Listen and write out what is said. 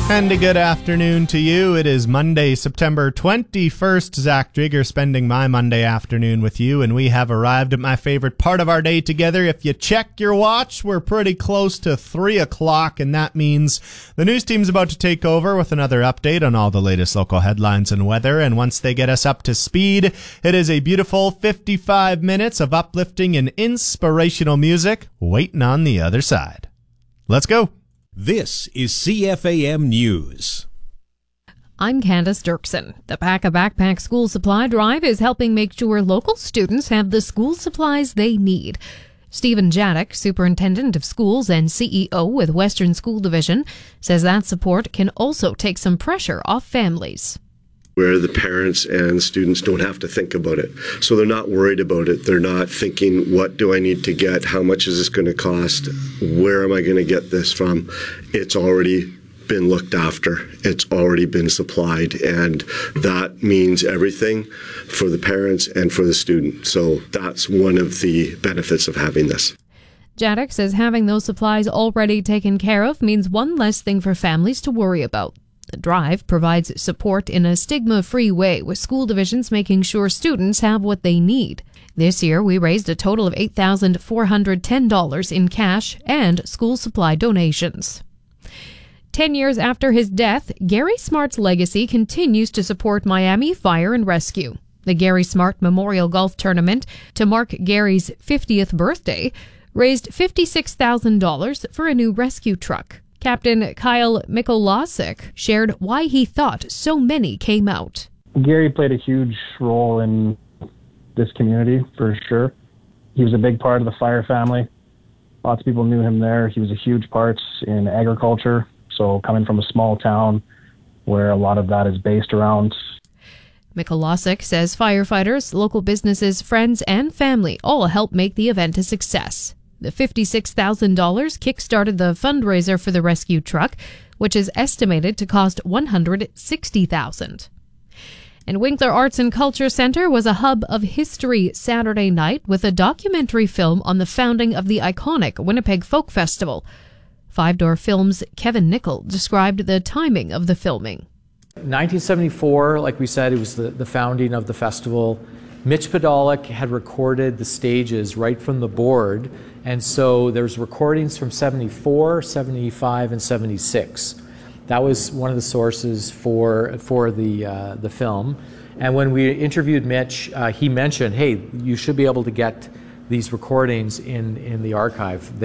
And a good afternoon to you. It is Monday, September 21st. Zach Drieger spending my Monday afternoon with you, and we have arrived at my favorite part of our day together. If you check your watch, we're pretty close to 3 o'clock, and that means the news team's about to take over with another update on all the latest local headlines and weather. And once they get us up to speed, it is a beautiful 55 minutes of uplifting and inspirational music waiting on the other side. Let's go. This is CFAM News. I'm Candace Dirksen. The Pack a Backpack School Supply Drive is helping make sure local students have the school supplies they need. Stephen Jadek, Superintendent of Schools and CEO with Western School Division, says that support can also take some pressure off families, where the parents and students don't have to think about it. So they're not worried about it. They're not thinking, what do I need to get? How much is this going to cost? Where am I going to get this from? It's already been looked after. It's already been supplied. And that means everything for the parents and for the student. So that's one of the benefits of having this. Jadek says having those supplies already taken care of means one less thing for families to worry about. The drive provides support in a stigma-free way, with school divisions making sure students have what they need. This year, we raised a total of $8,410 in cash and school supply donations. 10 years after his death, Gary Smart's legacy continues to support Miami Fire and Rescue. The Gary Smart Memorial Golf Tournament, to mark Gary's 50th birthday, raised $56,000 for a new rescue truck. Captain Kyle Mikolasik shared why he thought so many came out. Gary played a huge role in this community, for sure. He was a big part of the fire family. Lots of people knew him there. He was a huge part in agriculture. So coming from a small town where a lot of that is based around. Mikolasik says firefighters, local businesses, friends, and family all help make the event a success. The $56,000 kickstarted the fundraiser for the rescue truck, which is estimated to cost $160,000. And Winkler Arts and Culture Center was a hub of history Saturday night with a documentary film on the founding of the iconic Winnipeg Folk Festival. Five Door Films' Kevin Nickel described the timing of the filming. 1974, like we said, it was the founding of the festival. Mitch Podolak had recorded the stages right from the board, and so there's recordings from 74, 75, and 76. That was one of the sources for the film. And when we interviewed Mitch, he mentioned, hey, you should be able to get these recordings in the archive.